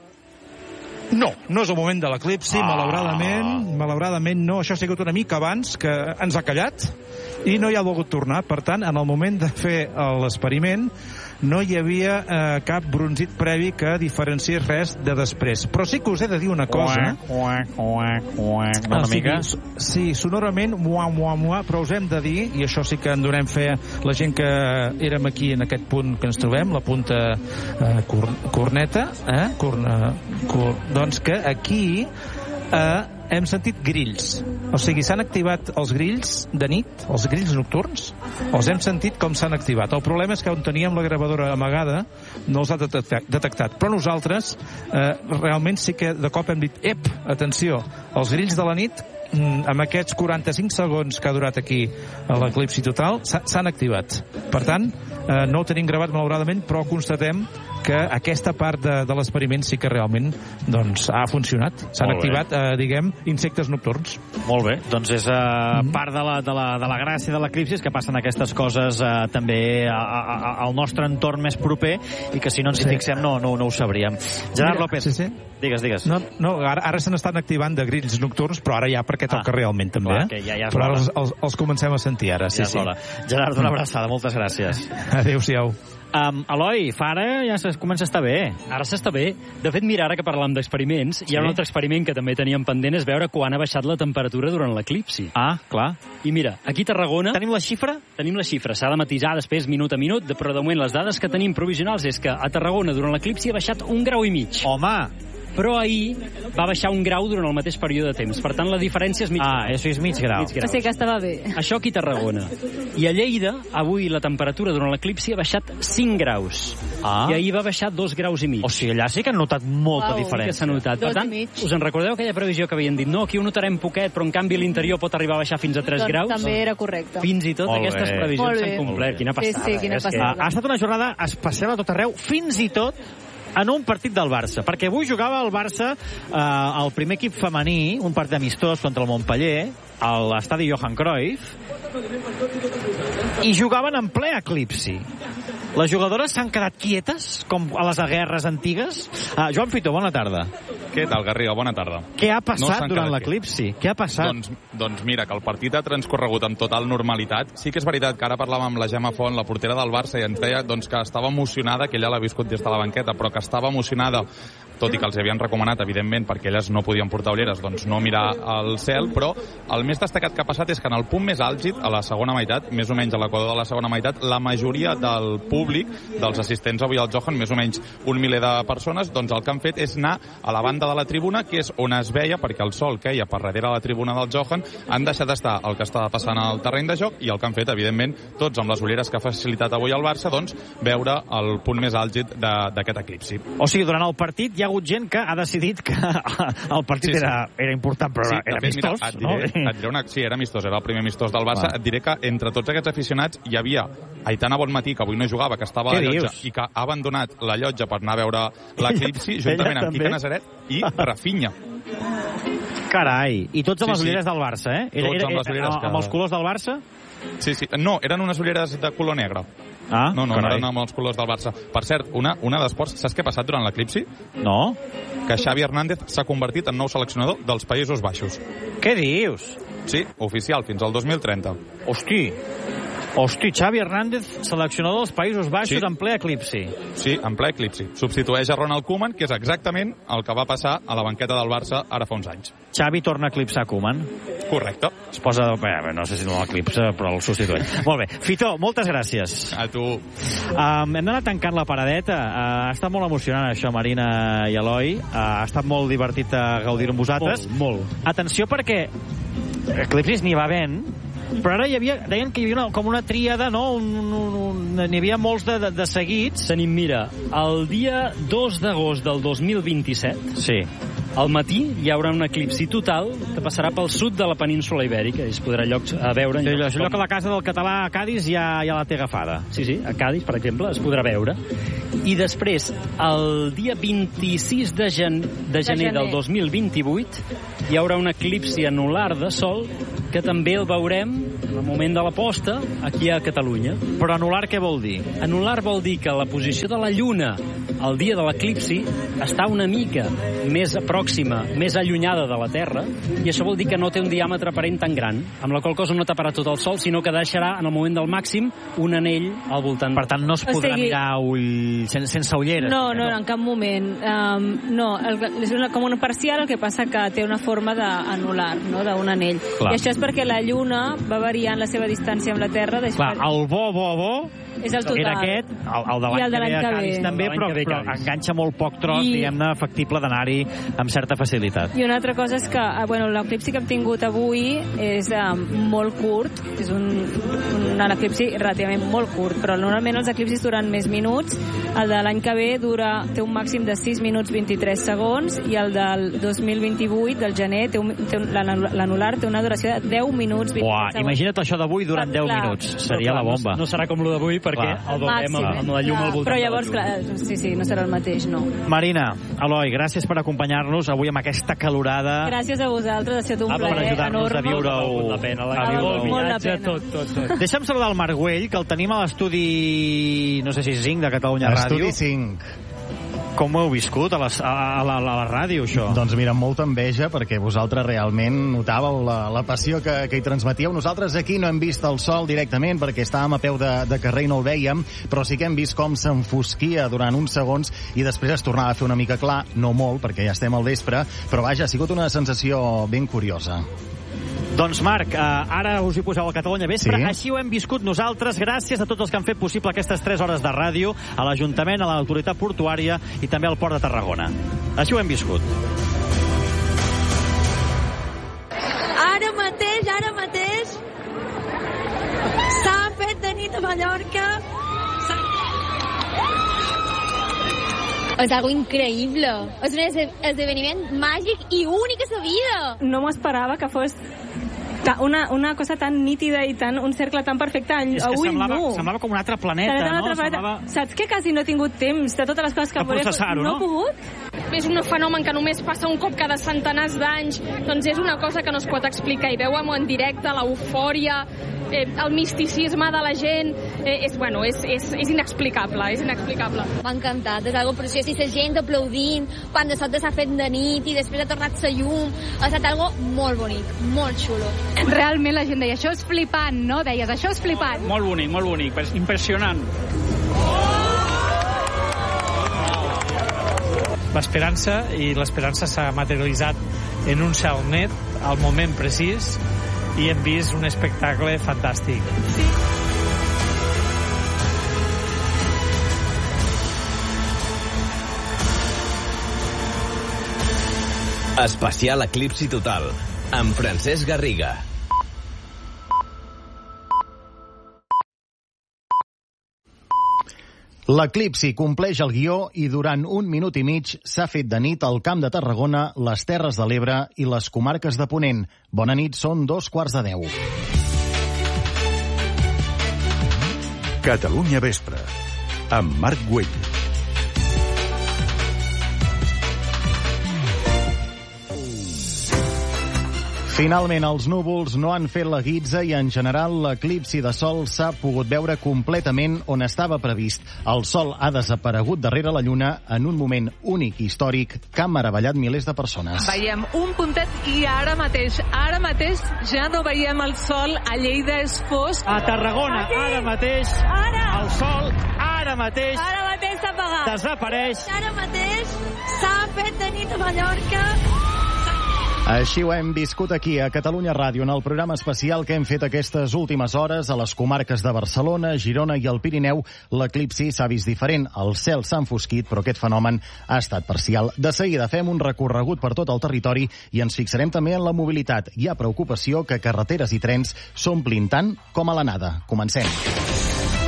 Eh, no, no és el moment de l'eclipsi, ah. malauradament. Malauradament no, això ha sigut una mica abans, que ens ha callat i no hi ha volgut tornar. Per tant, en el moment de fer l'experiment, no hi havia eh, cap bronzit previ que diferenciés res de després. Però sí que us he de dir una cosa. Uac, uac, uac, una mica? Sí, sonorament, mua, mua, mua, però us hem de dir, i això sí que en donem fe la gent que érem aquí en aquest punt que ens trobem, la punta eh, cor, corneta, eh? Corna, cor, doncs que aquí eh, hem sentit grills. O sigui, s'han activat els grills de nit, els grills nocturns, els hem sentit com s'han activat. El problema és que on teníem la gravadora amagada no els ha detectat. Però nosaltres eh, realment sí que de cop hem dit, ep, atenció, els grills de la nit, amb aquests quaranta-cinc segons que ha durat aquí l'eclipsi total, s'han activat. Per tant, eh, no ho tenim gravat malauradament, però constatem que aquesta part de, de l'experiment sí que realment doncs, ha funcionat. S'han activat, eh, diguem, insectes nocturns. Molt bé, doncs és eh, mm. part de la, de, la, de la gràcia de l'eclipsi, que passen aquestes coses eh, també a, a, a, al nostre entorn més proper i que si no ens hi sí. fixem no, no, no ho sabríem. Gerard Mira, López, sí, sí. digues, digues. No, no ara, ara se n'estan activant de grills nocturns, però ara ja perquè toca ah, realment també. Clar, ja, ja però ara els, els, els comencem a sentir ara. Sí, ja sí. Gerard, una abraçada, moltes gràcies. Adéu-siau. Um, Eloi, fa ara ja es comença a estar bé. Ara s'està bé. De fet, mira, ara que parlem d'experiments, sí? Hi ha un altre experiment que també teníem pendent, és veure quan ha baixat la temperatura durant l'eclipsi. Ah, clar. I mira, aquí a Tarragona... Tenim la xifra? Tenim la xifra. S'ha de matisar després minut a minut, però de moment les dades que tenim provisionals és que a Tarragona durant l'eclipsi ha baixat un grau i mig. Home! Però ahir va baixar un grau durant el mateix període de temps. Per tant, la diferència és mig grau. Ah, això és mig grau. Mig grau. O sigui que estava bé. Això aquí a Tarragona. I a Lleida, avui la temperatura durant l'eclipsi ha baixat cinc graus. Ah. I ahir va baixar dos graus i mig. O sigui, allà sí que han notat molta Uau. diferència. Sí que s'ha notat. Per tant, us en recordeu aquella previsió que havien dit? No, aquí ho notarem poquet, però en canvi l'interior pot arribar a baixar fins a tres doncs graus. També era correcte. Fins i tot Molt aquestes bé. previsions s'han complert. Quina passada. Sí, sí, quina eh? passada. Que... Ha estat una jornada especial a tot arreu, fins i tot en un partit del Barça, perquè avui jugava el Barça eh, el primer equip femení, un partit amistós contra el Montpellier, a l'estadi Johan Cruyff, i jugaven en ple eclipsi. Les jugadores s'han quedat quietes, com a les guerres antigues? Uh, Joan Fito, bona tarda. Què tal, Garriga? Bona tarda. Què ha passat no durant l'eclipsi? Què ha passat? Doncs, doncs mira, que el partit ha transcorregut amb total normalitat. Sí que és veritat que ara parlàvem amb la Gemma Font, la portera del Barça, i ens deia doncs, que estava emocionada, que ella l'ha viscut des de la banqueta, però que estava emocionada, tot i que els havien recomanat, evidentment, perquè elles no podien portar ulleres, doncs no mirar al cel, però el més destacat que ha passat és que en el punt més àlgid, a la segona meitat, més o menys a l'equador de la segona meitat, la majoria del públic, dels assistents avui al Johan, més o menys un miler de persones, doncs el que han fet és anar a la banda de la tribuna, que és on es veia, perquè el sol queia per darrere la tribuna del Johan, han deixat d'estar el que estava passant al terreny de joc, i el que han fet, evidentment, tots amb les ulleres que ha facilitat avui el Barça, doncs veure el punt més àlgid d'aquest eclipsi. O sigui, durant el partit hi ha hagut gent que ha decidit que el partit sí, sí. Era, era important, però sí, era amistós, mira, et diré, no? Et diré una, sí, era amistós, era el primer amistós del Barça. Va. Et diré que entre tots aquests aficionats hi havia Aitana Bonmatí, que avui no jugava, que estava a la llotja i que ha abandonat la llotja per anar a veure l'eclipsi, juntament amb Quique Nazaret i Rafinha. Carai, i tots amb sí, les ulleres sí. del Barça, eh? Era, era, amb, les ulleres que... amb els colors del Barça? Sí, sí. No, eren unes ulleres de color negre. Ah, no, no, no carai. eren amb els colors del Barça. Per cert, una, una d'esports, saps què ha passat durant l'eclipsi? No. Que Xavi Hernández s'ha convertit en nou seleccionador dels Països Baixos. Què dius? Sí, oficial, fins al dos mil trenta. Hosti, hosti, Xavi Hernández, seleccionador dels Països Baixos sí. en ple eclipsi. Sí, en ple eclipsi. Substitueix a Ronald Koeman, que és exactament el que va passar a la banqueta del Barça ara fa uns anys. Xavi torna a eclipsar Koeman. Correcte. Es posa... Bé, no sé si no l'eclipsa, però el substitueix. Molt bé. Fito, moltes gràcies. A tu. Um, hem d'anar tancant la paradeta. Uh, ha estat molt emocionant això, Marina i Eloi. Uh, ha estat molt divertit uh, gaudir-ho amb vosaltres. Molt, molt. Atenció perquè eclipsis n'hi va havent, però ara hi havia, deien que hi havia una, com una tríada, no? Un, un, un, n'hi havia molts de, de, de seguits. Tenim, mira, el dia dos d'agost del dos mil vint-i-set, sí. al matí hi haurà un eclipsi total que passarà pel sud de la península ibèrica i es podrà lloc a veure... Sí, allò, allò que la casa del català a Cádiz ja, ja la té agafada. Sí, sí, a Cádiz, per exemple, es podrà veure. I després, el dia vint-i-sis de, gen... de gener del dos mil vint-i-vuit hi haurà un eclipsi anular de sol que també el veurem en el moment de la posta aquí a Catalunya. Però anular què vol dir? Anular vol dir que la posició de la Lluna el dia de l'eclipsi està una mica més pròxima, més allunyada de la Terra, i això vol dir que no té un diàmetre aparent tan gran, amb la qual cosa no taparà tot el sol, sinó que deixarà en el moment del màxim un anell al voltant. Per tant, no es podrà o sigui... mirar ull... sense, sense ulleres. No, no, no, en cap moment. Um, no, el, és una, com una parcial, el que passa que té una forma d'anular, no?, d'un anell. Clar. I això és perquè la Lluna va variant la seva distància amb la Terra. Clar, el bo, bo, bo és el total. Era aquest, el, el de l'any que ve a Cádiz també, però, però enganxa molt poc tros, I... diguem-ne, factible d'anar-hi amb certa facilitat. I una altra cosa és que, bueno, l'eclipsi que hem tingut avui és um, molt curt, és un, un eclipsi relativament molt curt, però normalment els eclipsis duren més minuts. El de l'any que ve dura, té un màxim de sis minuts vint-i-tres segons, i el del dos mil vint-i-vuit, del gener, té un, té un, l'anular té una duració de deu minuts vint-i-tres Uah, segons. Imagina't això d'avui durant deu minuts. Seria clar, la bomba. No, no serà com lo d'avui, perquè clar. El veurem amb, amb la llum al voltant. Però llavors, clar, sí, sí, no serà el mateix, no. Marina, Eloi, gràcies per acompanyar-nos avui amb aquesta calorada. Gràcies a vosaltres, ha estat un plaer enorme. Per ajudar-nos a viure-ho. La pena, la a viure-ho. Molt la pena. Tot, tot, tot. Deixa'm saludar el Marc Güell, que el tenim a l'estudi, no sé si cinc de Catalunya Ràdio. Estudi cinc. Com ho heu viscut a, les, a, a, la, a la ràdio, això? Doncs mira, molta enveja, perquè vosaltres realment notàveu la, la passió que, que hi transmetíeu. Nosaltres aquí no hem vist el sol directament, perquè estàvem a peu de, de carrer i no el vèiem, però sí que hem vist com s'enfosquia durant uns segons i després es tornava a fer una mica clar, no molt, perquè ja estem al vespre, però vaja, ha sigut una sensació ben curiosa. Doncs Marc, eh, ara us hi poseu a Catalunya Vespre. Sí. Així ho hem viscut nosaltres, gràcies a tots els que han fet possible aquestes tres hores de ràdio, a l'Ajuntament, a l'Autoritat Portuària i també al Port de Tarragona. Així ho hem viscut. Ara mateix, ara mateix, s'ha fet de nit a Mallorca. És algo increïble. És un esdeveniment màgic i únic a la vida. No m'ho esperava que fos una, una cosa tan nítida i tan, un cercle tan perfecte a ull semblava, nu. semblava com un altre planeta, un no? altre planeta. Semblava... Saps que quasi no he tingut temps de totes les coses que volia fer? No, no he pogut. És un fenomen que només passa un cop cada centenars d'anys, doncs és una cosa que no es pot explicar, i veuem en directe l'eufòria, eh, el misticisme de la gent, eh, és, bueno, és, és, és inexplicable, és inexplicable. M'ha encantat, és algo preciós, i la gent aplaudint, quan de sobte s'ha fet de nit i després ha tornat la llum, ha estat algo molt bonic, molt xulo. Realment la gent deia, això és flipant, no? Deies, això és flipant. Molt bonic, molt bonic, impressionant. L'esperança, i l'esperança s'ha materialitzat en un cel net al moment precís, i hem vist un espectacle fantàstic. Sí. Especial Eclipsi Total, amb Francesc Garriga. L'eclipsi compleix el guió i durant un minut i mig s'ha fet de nit al Camp de Tarragona, les Terres de l'Ebre i les comarques de Ponent. Bona nit, són dos quarts de deu. Catalunya Vespre, amb Marc Güell. Finalment, els núvols no han fet la guitza i, en general, l'eclipsi de sol s'ha pogut veure completament on estava previst. El sol ha desaparegut darrere la lluna en un moment únic i històric que ha meravellat milers de persones. Veiem un puntet i ara mateix, ara mateix ja no veiem el sol. A Lleida és fosc. A Tarragona, Aquí. ara mateix, Ara. el sol, ara mateix, Ara mateix s'ha apagat. desapareix. Ara mateix s'ha fet de nit a Mallorca. Així ho hem viscut aquí, a Catalunya Ràdio, en el programa especial que hem fet aquestes últimes hores a les comarques de Barcelona, Girona i el Pirineu. L'eclipsi s'ha vist diferent. El cel s'ha enfosquit, però aquest fenomen ha estat parcial. De seguida fem un recorregut per tot el territori i ens fixarem també en la mobilitat. Hi ha preocupació que carreteres i trens s'omplin tant com a la nada. Comencem.